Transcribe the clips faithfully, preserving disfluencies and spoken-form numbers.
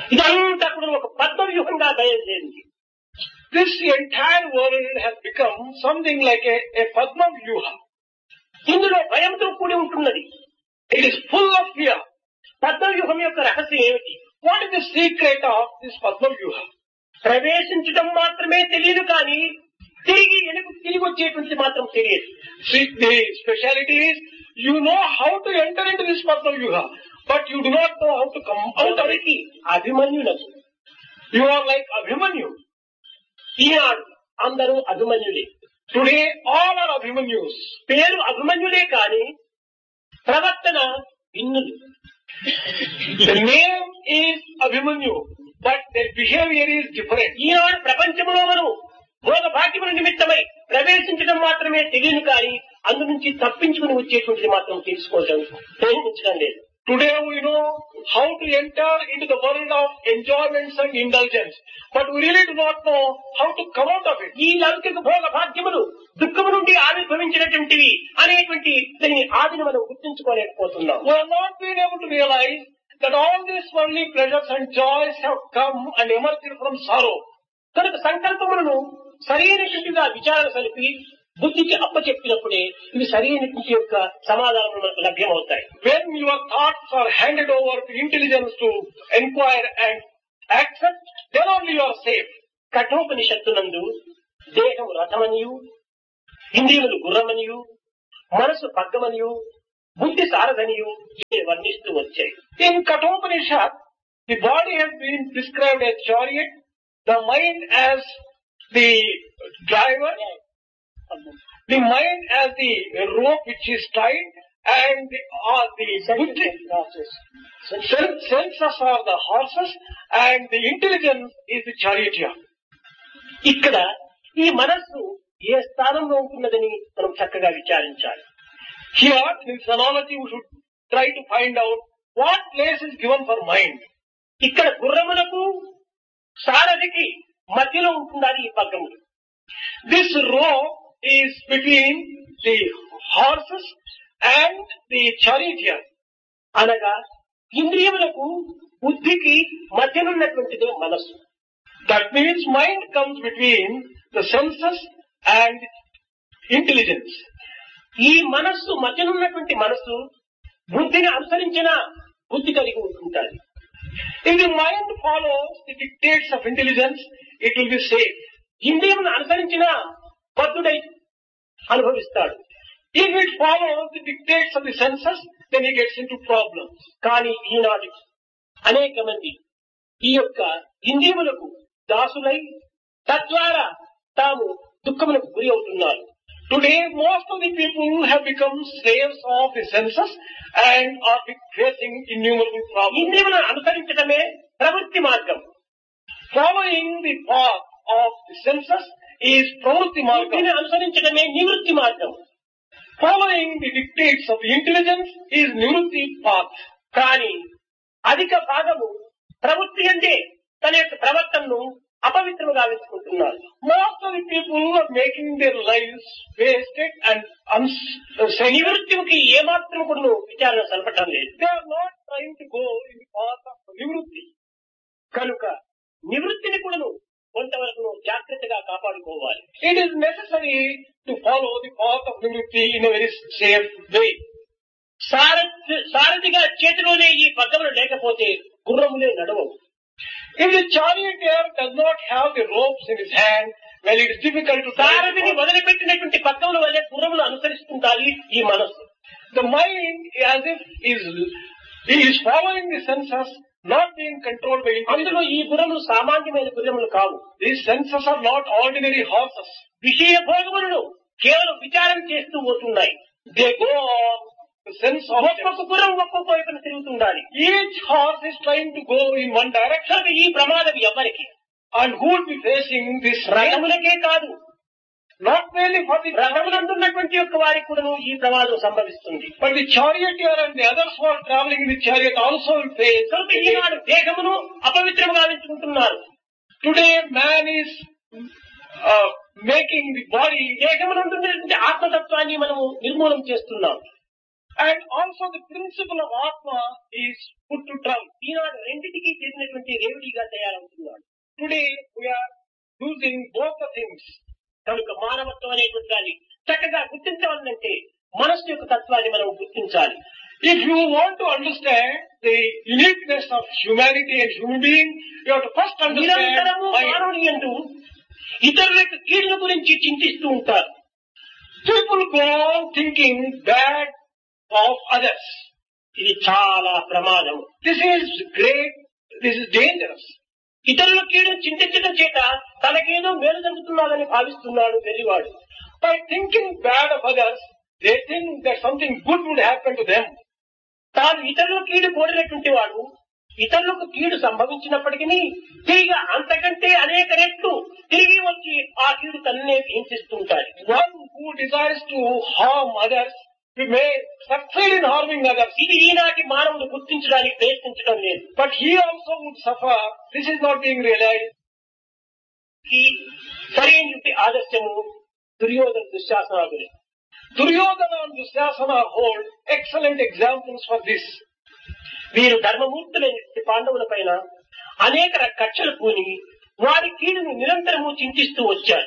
ఇదంతా కూడా ఒక పద్మవ్యూహంగా బయలుదేరింది. This entire world has become something like a, a Padma Vyuha. ఇందులో భయంతో కూడి ఉంటున్నది. It is full of fear. పద్మవ్యూహం యొక్క రహస్యం ఏమిటి? What is the secret of this Padma Vyuha? ప్రవేశించడం మాత్రమే తెలియదు, కానీ తిరిగి వెనుక తిరిగి వచ్చేటువంటి మాత్రం తెలియదు. See, the speciality is you know how to enter into this Padma Vyuha, but you do not know how to come out of it. అభిమన్యులకు You are like Abhimanyu. ఈనాడు అందరూ అభిమన్యులే. Today all are Abhimanyus. పేరు అభిమన్యులే కానీ ప్రవర్తన భిన్నులు. The name is Abhimanyu, but their behavior is different. ఈనాడు ప్రపంచంలో మనం భోగ భాగ్యముల నిమిత్తమై ప్రవేశించడం మాత్రమే తెలియదు, కానీ అందు నుంచి తప్పించుకుని వచ్చేటువంటిది మాత్రం తెలుసుకోవడం ప్రయత్నించడం లేదు. Today we know how to enter into the world of enjoyments and indulgence, but we really do not know how to come out of it. ఈ లౌకిక భోగ భాగ్యములు దుఃఖము నుండి ఆవిర్భవించినటువంటివి అనేటువంటి దీని ఆదిని మనం గుర్తించుకోలేకపోతున్నాం. We have not been able to realize that all these worldly pleasures and joys have come and emerged from sorrow. కనుక సంకల్పములను సరైనటువంటిగా విచారణ సలిపి బుద్ధికి అప్పచెప్పినప్పుడే ఇవి సరైనటువంటి యొక్క సమాధానములు మనకు లభ్యమవుతాయి. When your thoughts are handed over to intelligence to inquire and accept, then only you are safe. కఠోపనిషత్తునందు దేహము రథమనియు, ఇంద్రియములు గుర్రమనియు, మనసు పగ్గమనియు, బుద్ధి సారథనియు వర్ణిస్తూ వచ్చాయి. In Kathopanishad, the body has been described as chariot, the mind as the driver, the mind as the rope which is tied, and the, uh, the buddhi, sense, senses are the horses, and the intelligence is the charioteer. ఇక్కడ ఈ మనస్సు ఏ స్థానంలో ఉంటున్నదని మనం చక్కగా విచారించాలి. Here, in this analogy, we should try to find out what place is given for mind. ఇక్కడ గుర్రములకు సారథికి మధ్యలో ఉంటున్నది ఈ పగ్గములు. This rope is between the horses and the charioteer. అనగా ఇంద్రియములకు బుద్ధికి మధ్యనున్నటువంటిదే మనస్సు. That means mind comes between the senses and intelligence. ఈ మనస్సు మధ్యనున్నటువంటి మనస్సు బుద్ధిని అనుసరించిన బుద్ధి కలిగి ఉంటుంటారు. If the mind follows the dictates of intelligence, it will be safe. ఇంద్రియమును అనుసరించిన బద్ధుడై అనుభవిస్తాడు. If it follows the dictates of the senses, then he gets into problems. కానీ ఈనాడు అనేక మంది ఈ యొక్క ఇంద్రియములకు దాసులై తద్వారా తాము దుఃఖములకు గురి అవుతున్నారు. Today, most of the people have become slaves of the senses and are facing innumerable problems. ఇంద్రియములను అనుసరించడమే ప్రవృత్తి మార్గం. Following the path of the senses is pravrutti margam. బుద్ధిని అనుసరించడమే నివృత్తి మార్గం. Following the dictates of the intelligence is nivrutti path. కానీ అధిక భాగము ప్రవృత్తి అంటే తన యొక్క ప్రవర్తనను అపవిత్రముగా గావించుకుంటున్నారు. Most of the people are making their lives wasted and unsafe. నివృత్తికి ఏమాత్రం కూడా విచారణ సలపటం లేదు. They are not trying to go in the path of nivrutti. కనుక నివృత్తిని కూడా కొంతవరకు జాగ్రత్తగా కాపాడుకోవాలి. It is necessary to follow the path of nivrutti in a very safe way. సారథి సారథిగా చేతిలోనే ఈ పగ్గములు లేకపోతే గుర్రములే నడవవు. If the charioteer does not have the ropes in his hand, well, it is difficult to. సారథిని వదిలిపెట్టినటువంటి పగ్గముల వల్లే గుర్రములు అనుసరిస్తుంటాయి ఈ మనస్సు. The mind, as if is is following the senses, not being controlled by intelligence. అందులో ఈ గుర్రములు సామాన్యమైన గుర్రములు కావు. These senses are not ordinary horses. విషయ భోగములను కేవలం విచారం చేస్తూ పోతున్నాయి. They go on the sense of. ఒక్కొక్క గుర్రం ఒక్కొక్క వైపున తిరుగుతుండాలి. Each horse is trying to go in one direction. ఈ ప్రమాదం ఎవరికి? And who will be facing this? రథములకే కాదు, not merely for the రథములందున్నటువంటి యొక్క వారికి కూడా ఈ ప్రమాదం సంభవిస్తుంది. but the charioteer and the others who are traveling in the chariot also will face. కనుక ఈనాడు దేహమును అపవిత్రముగా గావించుకుంటున్నారు. Today man is uh, making the body. దేహమునందున్నటువంటి ఆత్మతత్వాన్ని మనము నిర్మూలన చేస్తున్నాం. And also the principle of Atma is put to trial. ఈనాడు రెండిటి రెండింటికి చెందినటువంటి రేవడిగా తయారవుతున్నాడు. Today we are using both the things. కనుక మానవత్వం అనేటువంటి దాన్ని చక్కగా గుర్తించవాలంటే మనస్సు యొక్క తత్వాన్ని మనం గుర్తించాలి. If you want to understand the uniqueness of humanity and human being, you have to first understand నిరంతరము mind. మానవుని యందు ఇతరుల యొక్క కీడుల గురించి చింతిస్తూ ఉంటారు. People go on thinking bad of others. ఇది చాలా ప్రమాదం. This is great, this is dangerous. ఇతరుల కీడును చింతించడం చేత తనకేదో మేలు జరుగుతున్నదని భావిస్తున్నాడు వెర్రివాడు. By thinking bad of others, they think that something good would happen to them. తాను ఇతరుల కీడు కోరినటువంటి వాడు ఇతరులకు కీడు సంభవించినప్పటికీ తిరిగి అంతకంటే అనేక రెట్లు తిరిగి వచ్చి ఆ కీడు తన్నే హింసిస్తుంటాడు. One who desires to harm others, he may succeed in harming others. ఇది ఈనాటి మానవులు గుర్తించడానికి ప్రయత్నించడం లేదు. But he also would suffer. This is not being realized. ఈ సరైనటువంటి ఆదర్శము Duryodhana దుశ్శాసనాదులే. Duryodhana and Dusyasana hold excellent examples for this. వీరు ధర్మమూర్తులైనటువంటి పాండవుల పైన అనేక కక్షలు పూని వారి కీడును నిరంతరము చింతిస్తూ వచ్చారు.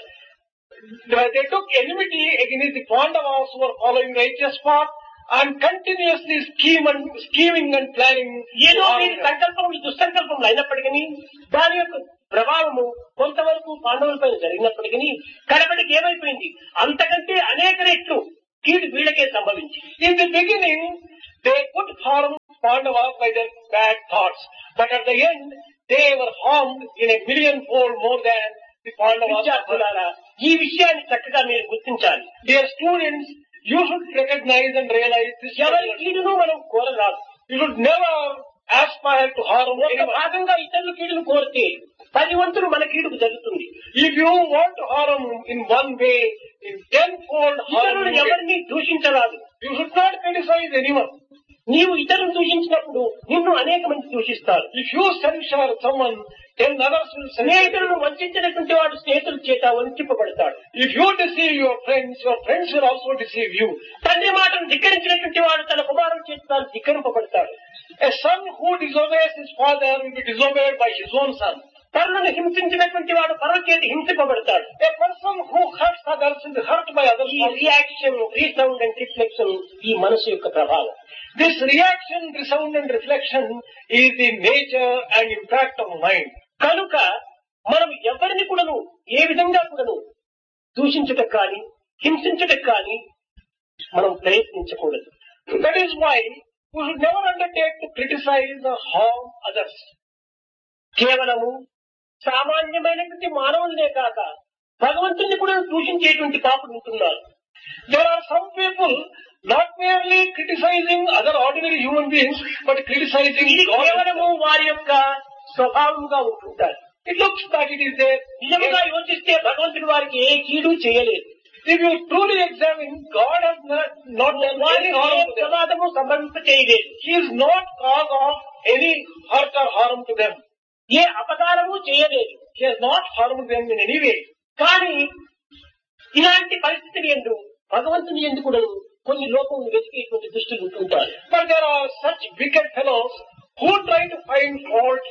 They took enmity against the Pandavas who were following righteous path and continuously scheme and, scheming and planning. ఏదో వీరి సంకల్పములు దుస్సంకల్పములు అయినప్పటికీ దాని యొక్క ప్రభావము కొంతవరకు పాండవుల పైన జరిగినప్పటికీ కడపడికి ఏమైపోయింది, అంతకంటే అనేక రెట్లు కీడు వీళ్ళకే సంభవించి. In the beginning, they could harm Pandavas by their bad thoughts, but at the end, they were harmed in a million fold more than the Pandavas. విద్యార్థులారా, ఈ విషయాన్ని చక్కగా మీరు గుర్తించాలి. Dear students, you should recognize and realize this. ఎవరి కీడును మనం కోరరాదు. You should never aspire to harm ఒక anyone. భాగంగా ఇతరుల కీడును కోరితే పది వంతులు మన కీడుకు జరుగుతుంది. If you want to harm in one way, in tenfold harm, ఇతరులు you get. ఎవరిని దూషించరాదు. You should not criticize anyone. నీవు ఇతరులను దూషించినప్పుడు నిన్ను అనేక మంది దూషిస్తారు. If you censure someone, ten others will censure. స్నేహితులను వంచినటువంటి వాడు స్నేహితుల చేత వంచింపబడతాడు. If you deceive your friends, your friends will also deceive you. తండ్రి మాటను ధిక్కరించినటువంటి వాడు తన కుమారుల చేత తాను ధిక్కరింపబడతాడు. A son who disobeys his father will be disobeyed by his own son. పరులను హింసించినటువంటి వాడు పరుల చేత హింసింపబడతాడు. A person who hurts others will be hurt by others. ఈ రియాక్షన్, రీసౌండ్ అండ్ రిఫ్లెక్షన్ ఈ మనసు యొక్క ప్రభావం. This reaction, resound and reflection is the nature and impact of mind. కనుక మనం ఎవరిని కూడాను ఏ విధంగా కూడాను దూషించటం కానీ హింసించటం కానీ మనం ప్రయత్నించకూడదు. That is why we should never undertake to criticize or harm others. కేవలము సామాన్యమైనటువంటి మానవులనే కాక భగవంతుని కూడా దూషించేటువంటి పాపులు ఉంటున్నారు. There are some people not merely criticizing other ordinary human beings, but criticizing ఇది God. కేవలము వారి యొక్క స్వభావంగా ఉంటుంటారు. It looks that it is there. నిజంగా యోచిస్తే భగవంతుడు వారికి ఏ కీడు చేయలేదు. If you truly examine, God has not, not done any వారికి harm ఏ to them. ప్రమాదము సంభవింప చేయలేదు. He is not cause of any hurt or harm to them. ఏ అపకారము చేయలేదు. He has not harmed them in any way. కానీ ఇలాంటి పరిస్థితులు ఎందు భగవంతుని ఎందు కూడా కొన్ని లోపములు వెతికేటువంటి దృష్టిలు ఉంటుంటారు. But there are such wicked fellows who try to find fault